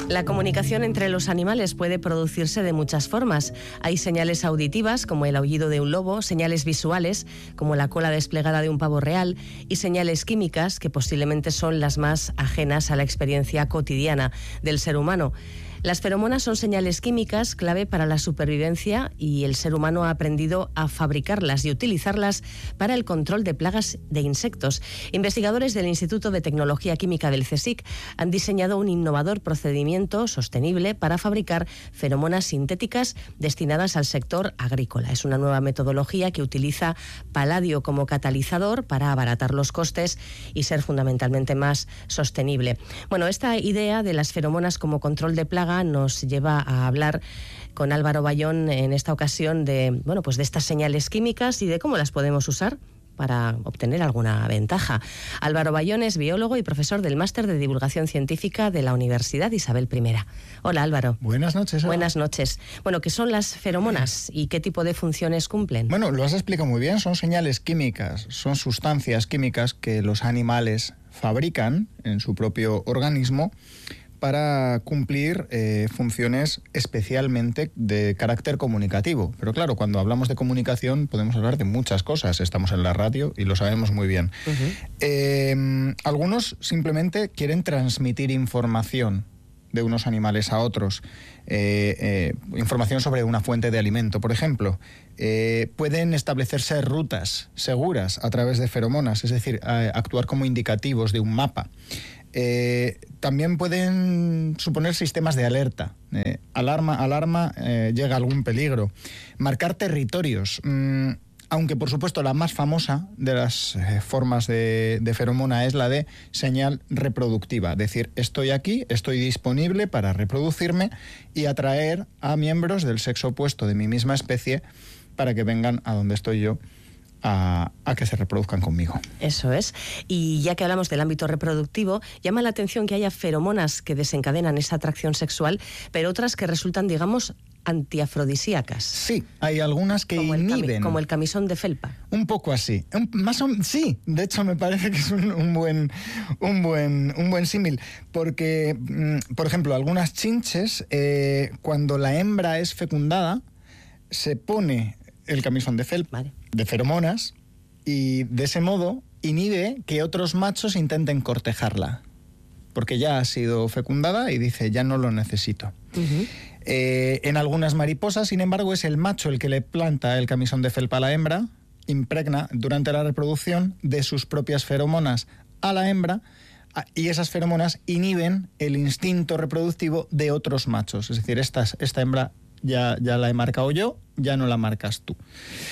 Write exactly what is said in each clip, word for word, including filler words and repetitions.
La comunicación entre los animales puede producirse de muchas formas. Hay señales auditivas, como el aullido de un lobo, señales visuales, como la cola desplegada de un pavo real, y señales químicas, que posiblemente son las más ajenas a la experiencia cotidiana del ser humano. Las feromonas son señales químicas clave para la supervivencia y el ser humano ha aprendido a fabricarlas y utilizarlas para el control de plagas de insectos. Investigadores del Instituto de Tecnología Química del CSIC han diseñado un innovador procedimiento sostenible para fabricar feromonas sintéticas destinadas al sector agrícola. Es una nueva metodología que utiliza paladio como catalizador para abaratar los costes y ser fundamentalmente más sostenible. Bueno, esta idea de las feromonas como control de plagas nos lleva a hablar con Álvaro Bayón en esta ocasión de, bueno, pues de estas señales químicas y de cómo las podemos usar para obtener alguna ventaja. Álvaro Bayón es biólogo y profesor del Máster de Divulgación Científica de la Universidad Isabel primera. Hola, Álvaro. Buenas noches. Eva. Buenas noches. Bueno, ¿qué son las feromonas y qué tipo de funciones cumplen? Bueno, lo has explicado muy bien. Son señales químicas, son sustancias químicas que los animales fabrican en su propio organismo para cumplir eh, funciones especialmente de carácter comunicativo. Pero claro, cuando hablamos de comunicación podemos hablar de muchas cosas. Estamos en la radio y lo sabemos muy bien. Uh-huh. Eh, algunos simplemente quieren transmitir información de unos animales a otros. Eh, eh, información sobre una fuente de alimento, por ejemplo. Eh, pueden establecerse rutas seguras a través de feromonas, es decir, eh, actuar como indicativos de un mapa. Eh, también pueden suponer sistemas de alerta, eh, alarma, alarma, eh, llega algún peligro, marcar territorios, mm, aunque por supuesto la más famosa de las eh, formas de, de feromona es la de señal reproductiva, es decir, estoy aquí, estoy disponible para reproducirme y atraer a miembros del sexo opuesto de mi misma especie para que vengan a donde estoy yo. A, a que se reproduzcan conmigo. Eso es. Y ya que hablamos del ámbito reproductivo, llama la atención que haya feromonas que desencadenan esa atracción sexual, pero otras que resultan, digamos, antiafrodisíacas. Sí, hay algunas que como inhiben. El cami- como el camisón de felpa. Un poco así. Un, más o, sí, de hecho me parece que es un, un buen un buen, un buen símil, porque, mm, por ejemplo, algunas chinches, eh, cuando la hembra es fecundada, se pone el camisón de felpa. Vale. De feromonas, y de ese modo inhibe que otros machos intenten cortejarla, porque ya ha sido fecundada y dice, ya no lo necesito. Uh-huh. Eh, en algunas mariposas, sin embargo, es el macho el que le planta el camisón de felpa a la hembra, impregna durante la reproducción de sus propias feromonas a la hembra, y esas feromonas inhiben el instinto reproductivo de otros machos. Es decir, esta, esta hembra ya, ya la he marcado yo, ya no la marcas tú.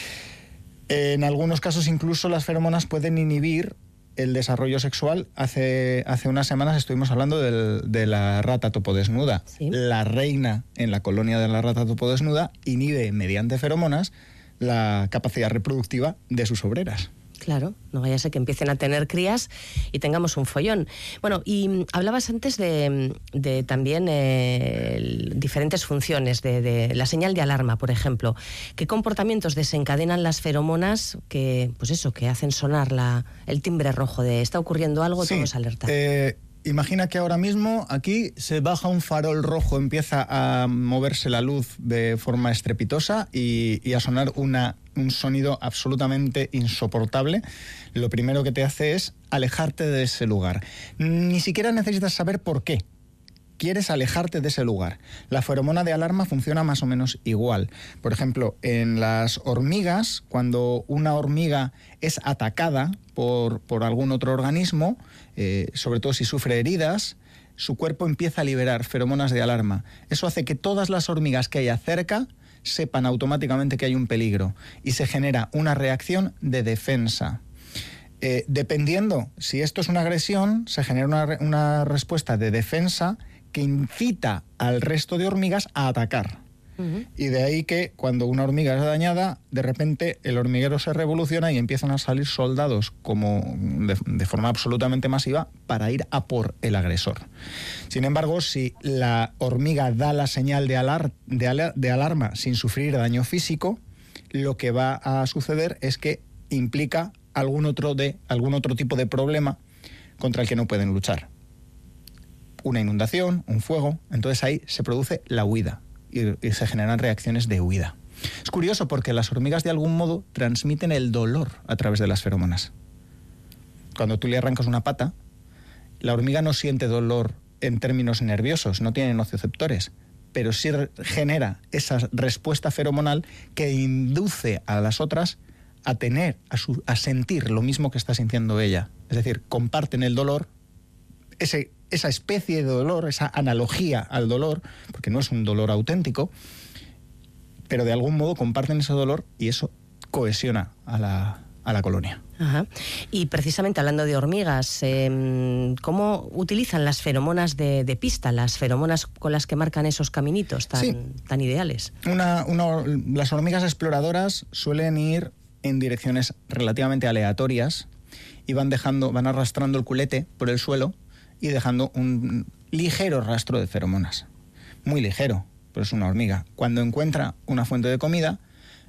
En algunos casos incluso las feromonas pueden inhibir el desarrollo sexual. Hace, hace unas semanas estuvimos hablando del, de la rata topodesnuda. ¿Sí? La reina en la colonia de la rata topodesnuda inhibe mediante feromonas la capacidad reproductiva de sus obreras. Claro, no vaya a ser que empiecen a tener crías y tengamos un follón. Bueno, y hablabas antes de, de también eh, diferentes funciones, de, de la señal de alarma, por ejemplo. ¿Qué comportamientos desencadenan las feromonas que, pues eso, que hacen sonar la, el timbre rojo de está ocurriendo algo, sí, todos alerta? Eh, imagina que ahora mismo aquí se baja un farol rojo, empieza a moverse la luz de forma estrepitosa y, y a sonar una... un sonido absolutamente insoportable. Lo primero que te hace es alejarte de ese lugar. Ni siquiera necesitas saber por qué. Quieres alejarte de ese lugar. La feromona de alarma funciona más o menos igual. Por ejemplo, en las hormigas, cuando una hormiga es atacada por, por algún otro organismo, eh, sobre todo si sufre heridas, su cuerpo empieza a liberar feromonas de alarma. Eso hace que todas las hormigas que haya cerca sepan automáticamente que hay un peligro y se genera una reacción de defensa. Eh, dependiendo si esto es una agresión, se genera una, una respuesta de defensa que incita al resto de hormigas a atacar. Uh-huh. Y de ahí que cuando una hormiga es dañada, de repente el hormiguero se revoluciona y empiezan a salir soldados como de, de forma absolutamente masiva para ir a por el agresor. Sin embargo, si la hormiga da la señal de, alar, de, alar, de alarma sin sufrir daño físico, lo que va a suceder es que implica algún otro, de, algún otro tipo de problema contra el que no pueden luchar. una inundación, un fuego, entonces ahí se produce la huida y, y se generan reacciones de huida. Es curioso porque las hormigas de algún modo transmiten el dolor a través de las feromonas. Cuando tú le arrancas una pata, la hormiga no siente dolor en términos nerviosos, no tiene nocioceptores, pero sí genera esa respuesta feromonal que induce a las otras a tener, a, su, a sentir lo mismo que está sintiendo ella. Es decir, comparten el dolor, ese, esa especie de dolor, esa analogía al dolor, porque no es un dolor auténtico, pero de algún modo comparten ese dolor y eso cohesiona a la, a la colonia. Ajá. Y precisamente hablando de hormigas, eh, ¿cómo utilizan las feromonas de, de pista, las feromonas con las que marcan esos caminitos tan, sí. tan ideales? Una, una, las hormigas exploradoras suelen ir en direcciones relativamente aleatorias y van dejando, van arrastrando el culete por el suelo y dejando un ligero rastro de feromonas. Muy ligero, pero es una hormiga. Cuando encuentra una fuente de comida,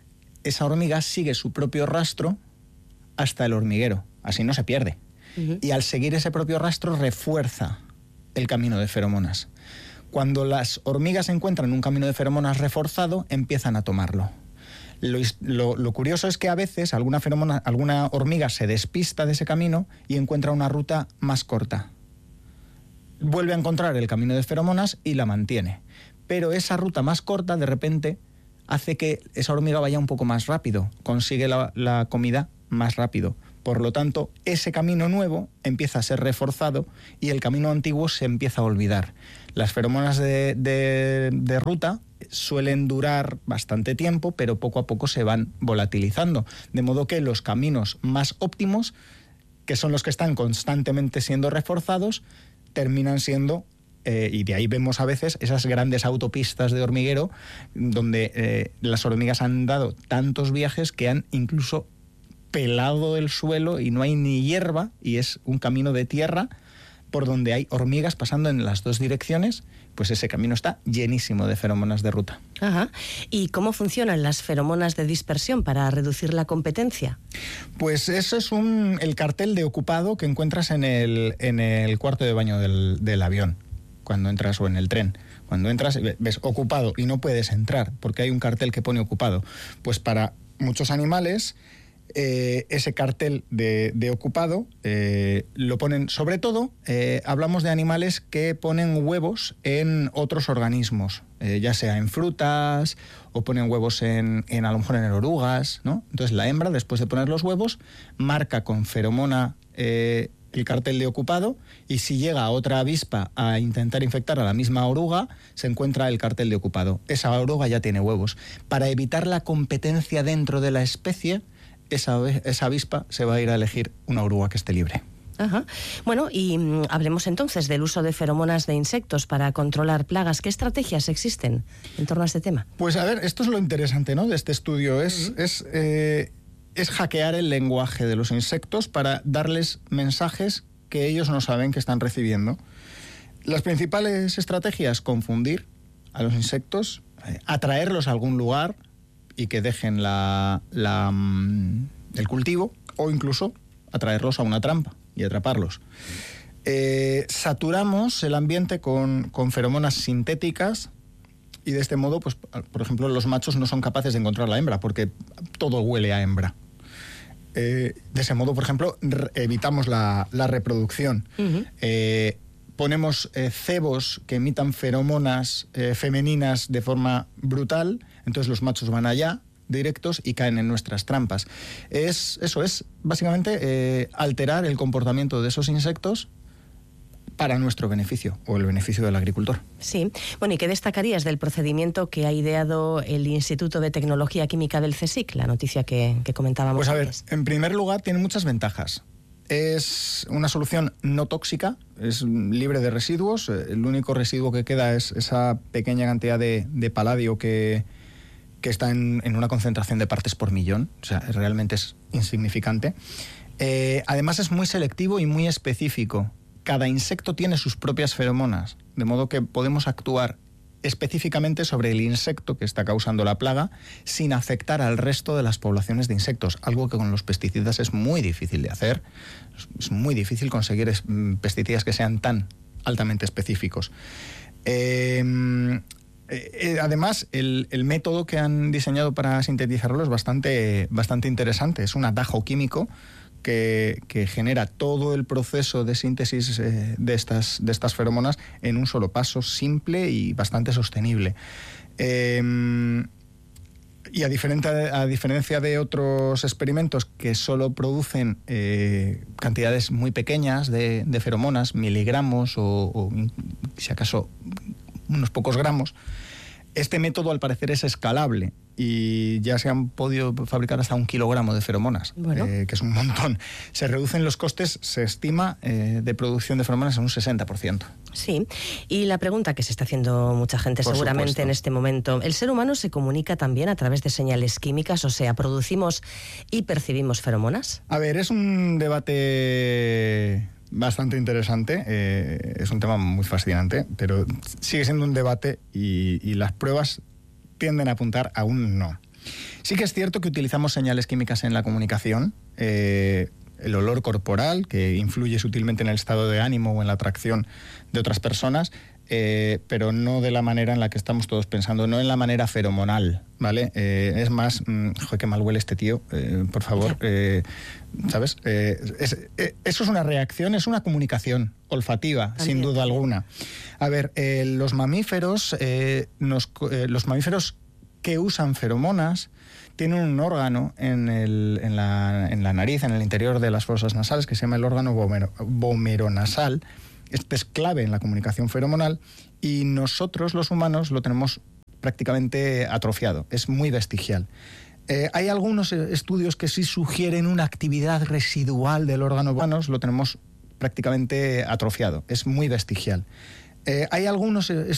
esa hormiga sigue su propio rastro hasta el hormiguero, así no se pierde. Uh-huh. Y al seguir ese propio rastro refuerza el camino de feromonas. Cuando las hormigas encuentran un camino de feromonas reforzado, empiezan a tomarlo. Lo, lo, lo curioso es que a veces alguna, feromona, alguna hormiga se despista de ese camino y encuentra una ruta más corta. Vuelve a encontrar el camino de feromonas y la mantiene. Pero esa ruta más corta, de repente, hace que esa hormiga vaya un poco más rápido, consigue la, la comida más rápido. Por lo tanto, ese camino nuevo empieza a ser reforzado y el camino antiguo se empieza a olvidar. Las feromonas de, de, de ruta suelen durar bastante tiempo, pero poco a poco se van volatilizando. De modo que los caminos más óptimos, que son los que están constantemente siendo reforzados, terminan siendo... Eh, y de ahí vemos a veces esas grandes autopistas de hormiguero donde eh, las hormigas han dado tantos viajes que han incluso pelado el suelo y no hay ni hierba y es un camino de tierra por donde hay hormigas pasando en las dos direcciones, pues ese camino está llenísimo de feromonas de ruta. Ajá. ¿Y cómo funcionan las feromonas de dispersión para reducir la competencia? Pues eso es un, el cartel de ocupado que encuentras en el, en el cuarto de baño del, del avión. Cuando entras o en el tren. Cuando entras ves ocupado y no puedes entrar porque hay un cartel que pone ocupado. Pues para muchos animales eh, ese cartel de, de ocupado eh, lo ponen, sobre todo eh, hablamos de animales que ponen huevos en otros organismos, eh, ya sea en frutas o ponen huevos en, en a lo mejor en orugas, ¿no? Entonces la hembra, después de poner los huevos, marca con feromona eh, el cartel de ocupado y si llega otra avispa a intentar infectar a la misma oruga, se encuentra el cartel de ocupado. Esa oruga ya tiene huevos. Para evitar la competencia dentro de la especie, esa, esa avispa se va a ir a elegir una oruga que esté libre. Ajá. Bueno, y mmm, hablemos entonces del uso de feromonas de insectos para controlar plagas. ¿Qué estrategias existen en torno a este tema? Pues a ver, esto es lo interesante, ¿no?, de este estudio. Es... Uh-huh. es eh, es hackear el lenguaje de los insectos para darles mensajes que ellos no saben que están recibiendo. Las principales estrategias: confundir a los insectos, eh, atraerlos a algún lugar y que dejen la, la, el cultivo, o incluso atraerlos a una trampa y atraparlos. Eh, saturamos el ambiente con, con feromonas sintéticas y de este modo, pues, por ejemplo, los machos no son capaces de encontrar la hembra porque todo huele a hembra. Eh, de ese modo, por ejemplo, re- evitamos la, la reproducción. Uh-huh. Eh, ponemos eh, cebos que emitan feromonas eh, femeninas de forma brutal, entonces los machos van allá directos y caen en nuestras trampas. Es, eso es básicamente eh, alterar el comportamiento de esos insectos para nuestro beneficio o el beneficio del agricultor. Sí. Bueno, ¿y qué destacarías del procedimiento que ha ideado el Instituto de Tecnología Química del CSIC, la noticia que, que comentábamos Pues a antes? ver, en primer lugar, tiene muchas ventajas. Es una solución no tóxica, es libre de residuos. El único residuo que queda es esa pequeña cantidad de, de paladio que, que está en, en una concentración de partes por millón. O sea, realmente es insignificante. Eh, además es muy selectivo y muy específico. Cada insecto tiene sus propias feromonas, de modo que podemos actuar específicamente sobre el insecto que está causando la plaga sin afectar al resto de las poblaciones de insectos, algo que con los pesticidas es muy difícil de hacer. Es muy difícil conseguir pesticidas que sean tan altamente específicos. Eh, eh, además, el, el método que han diseñado para sintetizarlo es bastante, bastante interesante. Es un atajo químico que, que genera todo el proceso de síntesis eh, de, estas, de estas feromonas en un solo paso, simple y bastante sostenible. Eh, y a, diferente, a diferencia de otros experimentos que solo producen eh, cantidades muy pequeñas de, de feromonas, miligramos o, o, si acaso, unos pocos gramos, este método al parecer es escalable y ya se han podido fabricar hasta un kilogramo de feromonas, bueno. eh, que es un montón. Se reducen los costes, se estima, eh, de producción de feromonas en un sesenta por ciento. Sí, y la pregunta que se está haciendo mucha gente Por seguramente supuesto. en este momento, ¿el ser humano se comunica también a través de señales químicas? O sea, ¿producimos y percibimos feromonas? A ver, es un debate bastante interesante, eh, es un tema muy fascinante, pero sigue siendo un debate y, y las pruebas tienden a apuntar a un no. Sí que es cierto que utilizamos señales químicas en la comunicación, eh, el olor corporal, que influye sutilmente en el estado de ánimo o en la atracción de otras personas, eh, pero no de la manera en la que estamos todos pensando, no en la manera feromonal, ¿vale? Eh, es más, mmm, joder, qué mal huele este tío, eh, por favor, eh, ¿sabes? Eh, es, eh, eso es una reacción, es una comunicación olfativa, también, sin duda alguna. A ver, eh, los mamíferos, eh, nos, eh, los mamíferos que usan feromonas tienen un órgano en, el, en, la, en la nariz, en el interior de las fosas nasales, que se llama el órgano vomero, vomeronasal. Este es clave en la comunicación feromonal y nosotros, los humanos, lo tenemos prácticamente atrofiado. Es muy vestigial. Eh, hay algunos estudios que sí sugieren una actividad residual del órgano humano, lo tenemos prácticamente atrofiado. Es muy vestigial. Eh, hay algunos